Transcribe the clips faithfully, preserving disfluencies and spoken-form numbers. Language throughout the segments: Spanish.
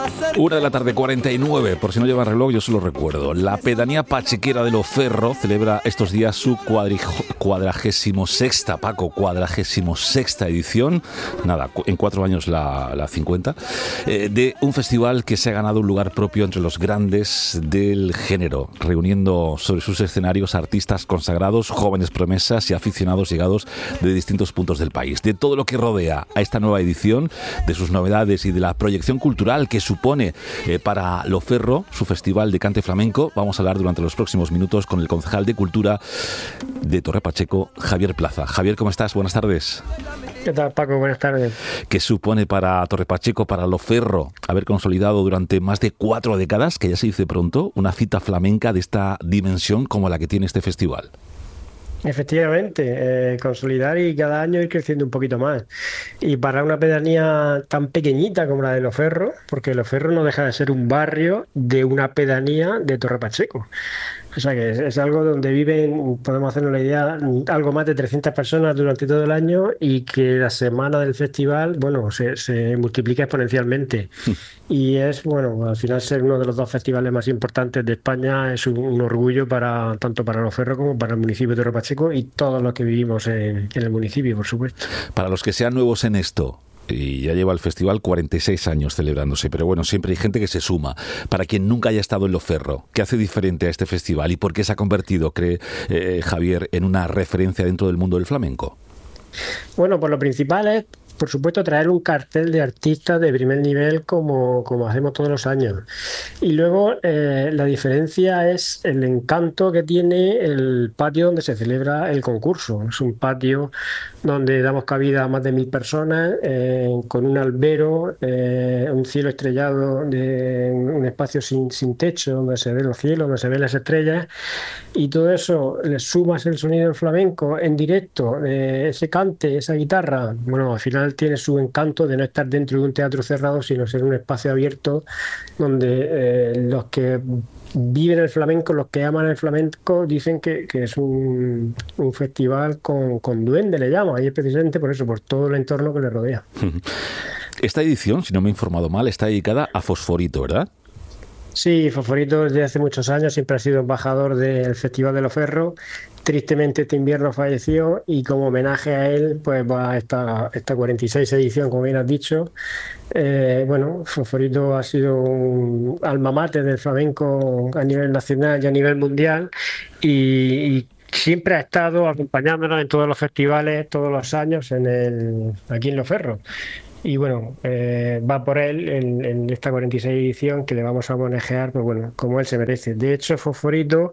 Una de la tarde, cuarenta y nueve, por si no lleva reloj, yo se lo recuerdo. La pedanía pachequera de Loferro celebra estos días su cuadragésimo sexta, Paco, cuadragésimo sexta edición, nada, en cuatro años la, la cincuenta, eh, de un festival que se ha ganado un lugar propio entre los grandes del género, reuniendo sobre sus escenarios artistas consagrados, jóvenes promesas y aficionados llegados de distintos puntos del país. De todo lo que rodea a esta nueva edición, de sus novedades y de la proyección cultural que supone eh, para Loferro, su festival de cante flamenco, vamos a hablar durante los próximos minutos con el concejal de Cultura de Torre Pacheco, Javier Plaza. Javier, ¿cómo estás? Buenas tardes. ¿Qué tal, Paco? Buenas tardes. ¿Qué supone para Torre Pacheco, para Loferro, haber consolidado durante más de cuatro décadas, que ya se dice pronto, una cita flamenca de esta dimensión como la que tiene este festival? Efectivamente, eh, consolidar y cada año ir creciendo un poquito más. Y para una pedanía tan pequeñita como la de Loferro, porque Loferro no deja de ser un barrio de una pedanía de Torre Pacheco. O sea que es, es algo donde viven, podemos hacernos la idea, algo más de trescientas personas durante todo el año y que la semana del festival, bueno, se, se multiplica exponencialmente. Y es, bueno, al final ser uno de los dos festivales más importantes de España es un, un orgullo para tanto para Loferro como para el municipio de Torre Pacheco y todos los que vivimos en, en el municipio, por supuesto. Para los que sean nuevos en esto, y ya lleva el festival cuarenta y seis años celebrándose, pero bueno, siempre hay gente que se suma. Para quien nunca haya estado en Loferro, ¿qué hace diferente a este festival y por qué se ha convertido, cree eh, Javier, en una referencia dentro del mundo del flamenco? Bueno, pues lo principal es, por supuesto, traer un cartel de artistas de primer nivel como, como hacemos todos los años. Y luego eh, la diferencia es el encanto que tiene el patio donde se celebra el concurso. Es un patio donde damos cabida a más de mil personas, eh, con un albero, eh, un cielo estrellado, de un espacio sin, sin techo, donde se ven los cielos, donde se ven las estrellas, y todo eso le sumas el sonido del flamenco en directo, eh, ese cante, esa guitarra, bueno, al final tiene su encanto de no estar dentro de un teatro cerrado, sino ser un espacio abierto donde eh, los que viven el flamenco, los que aman el flamenco, dicen que, que es un, un festival con, con duende, le llaman, y es precisamente por eso, por todo el entorno que le rodea. Esta edición, si no me he informado mal, está dedicada a Fosforito, ¿verdad? Sí, Fosforito desde hace muchos años siempre ha sido embajador del Festival de Loferro. Tristemente este invierno falleció y como homenaje a él pues va esta, esta cuarenta y seis edición, como bien has dicho. Eh, bueno, Fosforito ha sido un alma mater del flamenco a nivel nacional y a nivel mundial y, y siempre ha estado acompañándonos en todos los festivales, todos los años en el, aquí en Loferro. Y bueno, eh, va por él en, en esta cuarenta y seis edición que le vamos a homenajear, pues bueno, como él se merece. De hecho, Fosforito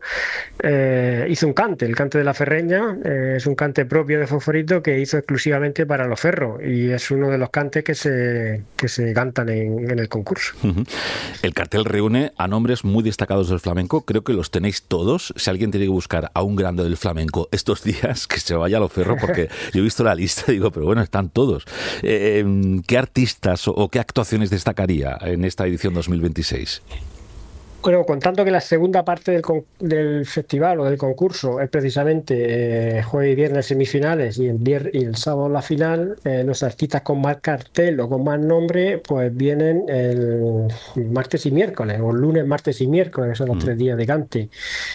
eh, hizo un cante, el cante de la Ferreña, eh, es un cante propio de Fosforito que hizo exclusivamente para Loferro y es uno de los cantes que se, que se cantan en, en el concurso. Uh-huh. El cartel reúne a nombres muy destacados del flamenco, creo que los tenéis todos. Si alguien tiene que buscar a un grande del flamenco estos días, que se vaya a Loferro, porque yo he visto la lista y digo, pero bueno, están todos. Eh, ¿Qué artistas o qué actuaciones destacaría en esta edición dos mil veintiséis? Bueno, contando que la segunda parte del, del festival o del concurso es precisamente eh, jueves y viernes semifinales y el, vier y el sábado la final, eh, los artistas con más cartel o con más nombre pues vienen el martes y miércoles, o lunes, martes y miércoles, que son los mm. tres días de cante.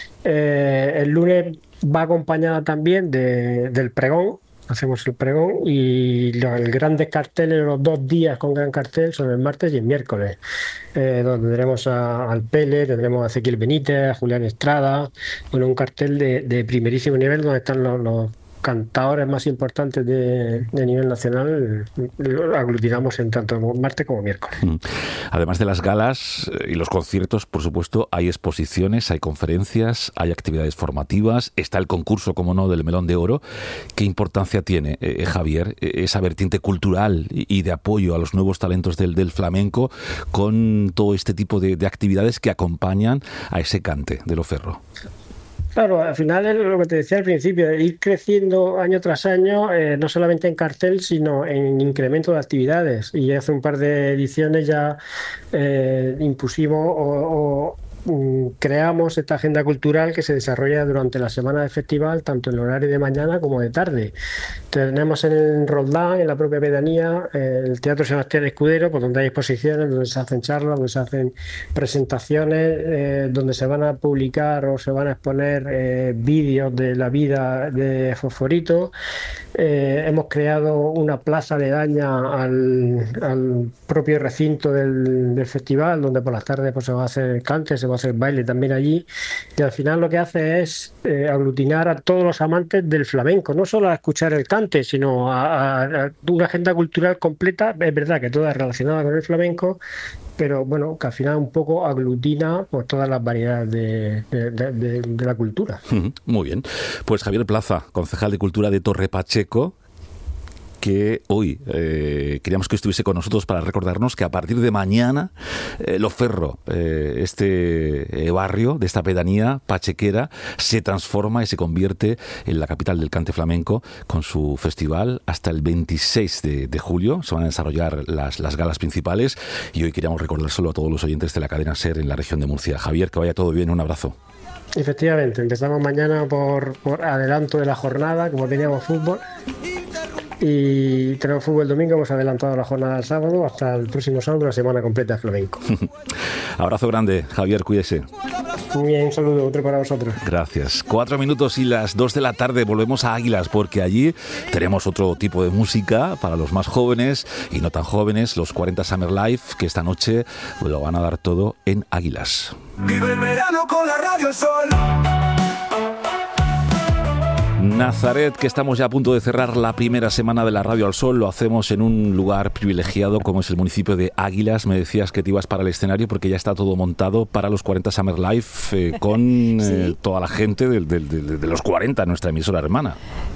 Eh, el lunes va acompañada también de, del pregón. Hacemos el pregón y los grandes carteles, los dos días con gran cartel son el martes y el miércoles, eh, donde tendremos a, al Pele, tendremos a Ezequiel Benítez, a Julián Estrada, bueno, un cartel de, de primerísimo nivel donde están los, los cantadores más importantes de, de nivel nacional, lo aglutinamos en tanto martes como miércoles. Además de las galas y los conciertos, por supuesto, hay exposiciones, hay conferencias, hay actividades formativas, está el concurso, como no, del Melón de Oro. ¿Qué importancia tiene, eh, Javier, esa vertiente cultural y de apoyo a los nuevos talentos del, del flamenco con todo este tipo de, de actividades que acompañan a ese cante de Loferro? Claro, al final es lo que te decía al principio, ir creciendo año tras año, eh, no solamente en cartel, sino en incremento de actividades. Y hace un par de ediciones ya eh, impusimos o, o creamos esta agenda cultural que se desarrolla durante la semana del festival, tanto en el horario de mañana como de tarde. Tenemos en Roldán, en la propia pedanía, el Teatro Sebastián Escudero, pues donde hay exposiciones, donde se hacen charlas, donde se hacen presentaciones, eh, donde se van a publicar o se van a exponer eh, vídeos de la vida de Fosforito. Eh, hemos creado una plaza aledaña al, al propio recinto del, del festival, donde por las tardes pues, se va a hacer cante, se va a hacer baile también allí, y al final lo que hace es eh, aglutinar a todos los amantes del flamenco, no solo a escuchar el cante, sino a, a, a una agenda cultural completa. Es verdad que toda relacionada con el flamenco, pero bueno, que al final un poco aglutina pues, todas las variedades de, de, de, de la cultura. Muy bien. Pues Javier Plaza, concejal de Cultura de Torre Pacheco, que hoy eh, queríamos que estuviese con nosotros para recordarnos que a partir de mañana eh, Loferro, eh, este eh, barrio de esta pedanía pachequera, se transforma y se convierte en la capital del cante flamenco con su festival hasta el veintiséis de, de julio. Se van a desarrollar las, las galas principales y hoy queríamos recordárselo a todos los oyentes de la cadena SER en la región de Murcia. Javier, que vaya todo bien, un abrazo. Efectivamente, empezamos mañana por, por adelanto de la jornada, como teníamos fútbol. Y tenemos fútbol el domingo, hemos adelantado la jornada del sábado hasta el próximo sábado, una semana completa de flamenco. Abrazo grande, Javier, cuídese. Muy bien, un saludo, otro para vosotros. Gracias. Cuatro minutos y las dos de la tarde volvemos a Águilas, porque allí tenemos otro tipo de música para los más jóvenes y no tan jóvenes, los cuarenta Summer Life, que esta noche lo van a dar todo en Águilas. Vive el verano con la Radio El Sol. Nazaret, que estamos ya a punto de cerrar la primera semana de la Radio al Sol, lo hacemos en un lugar privilegiado como es el municipio de Águilas. Me decías que te ibas para el escenario porque ya está todo montado para los cuarenta Summer Life eh, con sí. eh, toda la gente de, de, de, de los cuarenta, nuestra emisora hermana.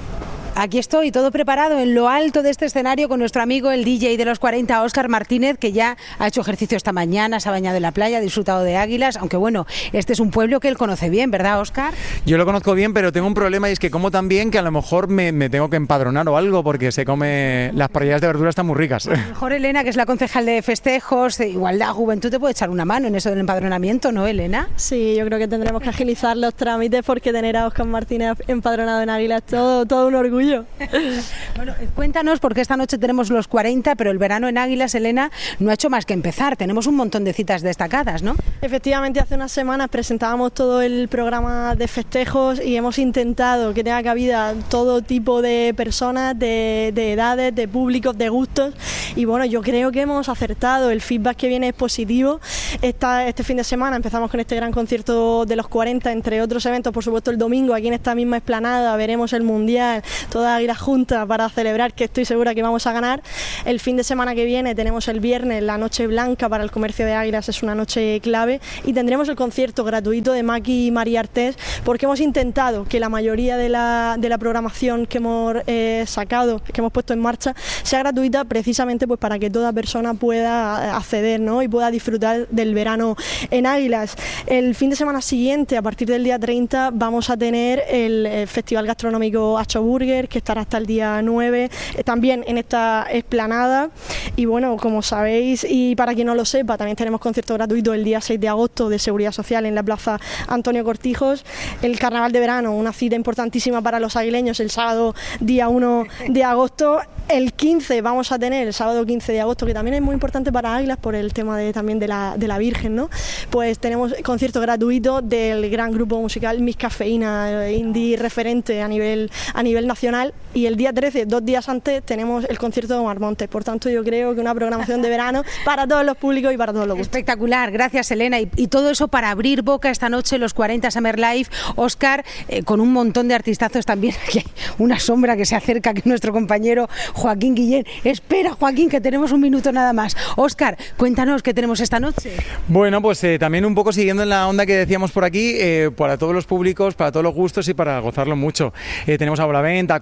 Aquí estoy, todo preparado en lo alto de este escenario con nuestro amigo el D J de los cuarenta, Óscar Martínez, que ya ha hecho ejercicio esta mañana, se ha bañado en la playa, ha disfrutado de Águilas, aunque bueno, este es un pueblo que él conoce bien, ¿verdad, Óscar? Yo lo conozco bien, pero tengo un problema y es que como tan bien que a lo mejor me, me tengo que empadronar o algo, porque se come, las parrilladas de verdura están muy ricas. A lo mejor Elena, que es la concejal de festejos, de igualdad, juventud, te puede echar una mano en eso del empadronamiento, ¿no, Elena? Sí, yo creo que tendremos que agilizar los trámites porque tener a Óscar Martínez empadronado en Águilas es todo, todo un orgullo. Bueno, cuéntanos, porque esta noche tenemos los cuarenta, pero el verano en Águilas, Elena, no ha hecho más que empezar. Tenemos un montón de citas destacadas, ¿no? Efectivamente, hace unas semanas presentábamos todo el programa de festejos y hemos intentado que tenga cabida todo tipo de personas, de, de edades, de públicos, de gustos. Y bueno, yo creo que hemos acertado. El feedback que viene es positivo. Esta, este fin de semana empezamos con este gran concierto de los cuarenta, entre otros eventos, por supuesto el domingo aquí en esta misma explanada veremos el Mundial, toda Águilas juntas para celebrar, que estoy segura que vamos a ganar. El fin de semana que viene tenemos el viernes la Noche Blanca para el comercio de Águilas, es una noche clave, y tendremos el concierto gratuito de Maki y María Artés, porque hemos intentado que la mayoría de la, de la programación que hemos eh, sacado, que hemos puesto en marcha, sea gratuita precisamente pues para que toda persona pueda acceder, ¿no? Y pueda disfrutar del verano en Águilas. El fin de semana siguiente, a partir del día treinta, vamos a tener el, el Festival Gastronómico Acho Burger, que estará hasta el día nueve, eh, también en esta explanada. Y bueno, como sabéis, y para quien no lo sepa, también tenemos concierto gratuito el día seis de agosto de Seguridad Social en la Plaza Antonio Cortijos. El Carnaval de Verano, una cita importantísima para los aguileños, el sábado día uno de agosto. El quince vamos a tener, el sábado quince de agosto, que también es muy importante para Águilas por el tema de, también de la, de la Virgen, ¿no? Pues tenemos concierto gratuito del gran grupo musical Miss Cafeína, indie referente a nivel, a nivel nacional. Y el día trece, dos días antes, tenemos el concierto de Omar Montes. Por tanto, yo creo que una programación de verano para todos los públicos y para todos los gustos. Espectacular, gracias Elena. Y, y todo eso para abrir boca esta noche, los cuarenta Summer Life. Óscar, eh, con un montón de artistazos también. Aquí hay una sombra que se acerca, que es nuestro compañero Joaquín Guillén. Espera, Joaquín, que tenemos un minuto nada más. Óscar, cuéntanos qué tenemos esta noche. Bueno, pues eh, también un poco siguiendo en la onda que decíamos por aquí, eh, para todos los públicos, para todos los gustos y para gozarlo mucho. Eh, tenemos a Bolavent, a Cube, a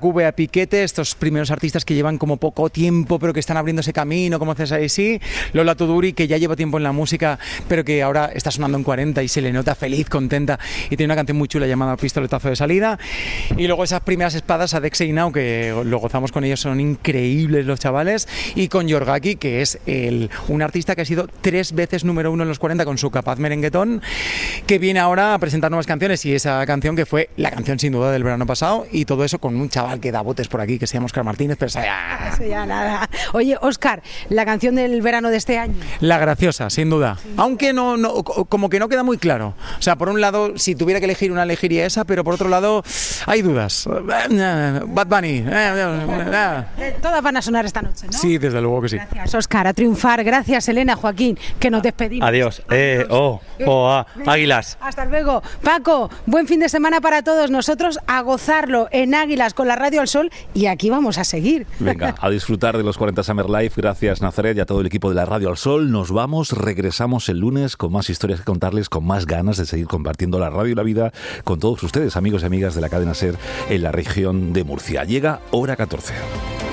Piquete, estos primeros artistas que llevan como poco tiempo, pero que están abriéndose camino, como César y sí. Lola Tuduri, que ya lleva tiempo en la música, pero que ahora está sonando en cuarenta y se le nota feliz, contenta, y tiene una canción muy chula llamada Pistoletazo de salida. Y luego esas primeras espadas, Adexe y Nau, que lo gozamos con ellos, son increíbles los chavales. Y con Yorgaki, que es el, un artista que ha sido tres veces número uno en los cuarenta con su Capaz Merenguetón, que viene ahora a presentar nuevas canciones, y esa canción que fue la canción sin duda del verano pasado, y todo eso con un chaval que da botes por aquí, que se llama Óscar Martínez, pero eso ya... Eso ya nada. Oye, Óscar, la canción del verano de este año. La graciosa, sin duda. Sí. Aunque no, no, como que no queda muy claro. O sea, por un lado, si tuviera que elegir una, elegiría esa, pero por otro lado, hay dudas. Bad Bunny. Todas van a sonar esta noche, ¿no? Sí, desde luego que sí. Gracias, Óscar, a triunfar. Gracias, Elena, Joaquín, que nos despedimos. Adiós. Eh, oh, oh, ah, Águilas. Hasta luego. Paco, buen fin de semana para todos nosotros, a gozarlo en Águilas con la Radio al Sol, y aquí vamos a seguir. Venga, a disfrutar de los cuarenta Summer Life. Gracias, Nazaret, y a todo el equipo de la Radio al Sol. Nos vamos, regresamos el lunes con más historias que contarles, con más ganas de seguir compartiendo la radio y la vida con todos ustedes, amigos y amigas de la cadena SER en la región de Murcia. Llega Hora catorce.